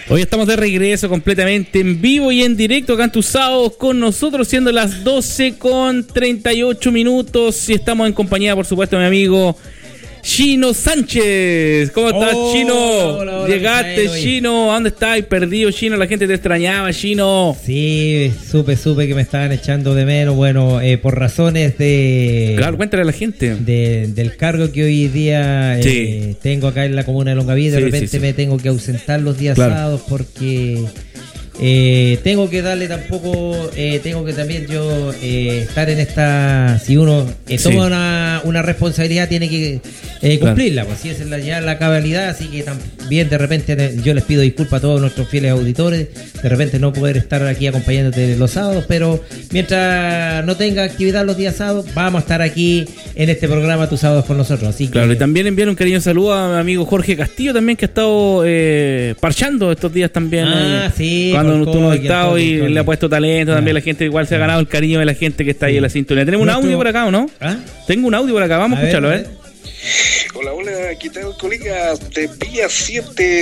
Hoy estamos de regreso completamente en vivo y en directo acá en Tus Sábados con nosotros, siendo las 12:38 y estamos en compañía, por supuesto, de mi amigo Chino Sánchez. ¿Cómo estás, Chino? Hola, Llegaste, Michael, Chino. ¿A dónde estás? Perdido, Chino. La gente te extrañaba, Chino. Sí, supe que me estaban echando de menos. Bueno, por razones de... Claro, cuéntale a la gente. Del cargo que hoy día Sí. tengo acá en la comuna de Longaví. De Sí, repente sí. me tengo que ausentar los días Claro. sábados porque... tengo que darle tengo que también yo estar en esta, si uno toma una responsabilidad tiene que cumplirla, pues si esa es ya la cabalidad, así que también de repente yo les pido disculpas a todos nuestros fieles auditores, de repente no poder estar aquí acompañándote los sábados, pero mientras no tenga actividad los días sábados, vamos a estar aquí en este programa Tus Sábados con nosotros, así Claro, que... y también enviar un cariño saludo a mi amigo Jorge Castillo también, que ha estado parchando estos días también. Sí, cuando tú no has estado y Jorge. le ha puesto talento también, la gente igual se ha ganado el cariño de la gente que está ahí en la sintonía. Tenemos un audio por acá, ¿o no? Tengo un audio por acá, vamos a escucharlo, a ver. Hola, ¿qué tal, colegas de Vía 7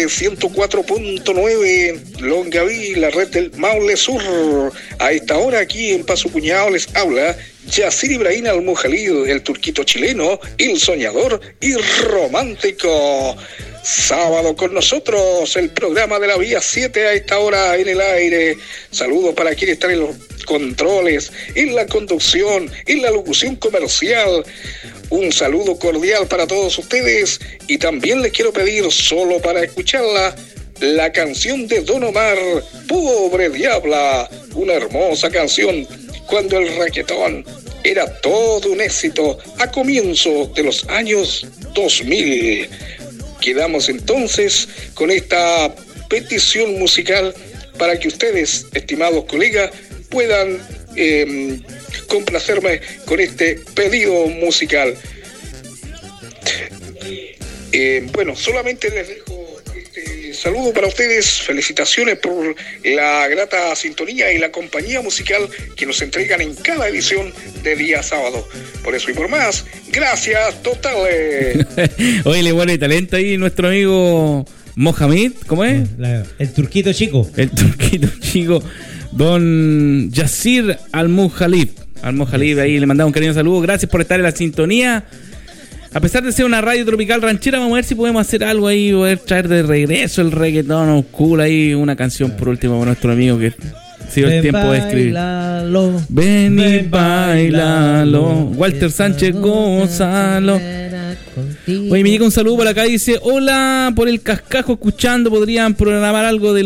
104.9 Longaví, la red del Maule Sur? A esta hora aquí en Paso Cuñado les habla Yacir Ibrahim Al-Mujalid, el turquito chileno, el soñador y romántico. Sábado con nosotros, el programa de la Vía 7 a esta hora en el aire. Saludos para quienes están en los controles, en la conducción, en la locución comercial. Un saludo cordial para todos ustedes y también les quiero pedir, solo para escucharla, la canción de Don Omar, Pobre Diabla, una hermosa canción cuando el reggaetón era todo un éxito a comienzos de los años 2000. Quedamos entonces con esta petición musical para que ustedes, estimados colegas, puedan complacerme con este pedido musical. Bueno, solamente les dejo este saludo para ustedes, felicitaciones por la grata sintonía y la compañía musical que nos entregan en cada edición de día sábado. Por eso y por más, gracias totales. Oye, le pone talento ahí nuestro amigo Mohamed, ¿cómo es? El turquito chico. El turquito chico, don Yacir Al-Mujalid. Ahí le mandamos un cariño saludo. Gracias por estar en la sintonía. A pesar de ser una radio tropical ranchera, vamos a ver si podemos hacer algo ahí, poder traer de regreso el reggaetón oscuro ahí, una canción por último para nuestro amigo que ha sido el tiempo de escribir. Ven y bailalo. Walter Sánchez, gózalo. Oye, me llega un saludo por acá, dice: hola, por el cascajo escuchando, podrían programar algo de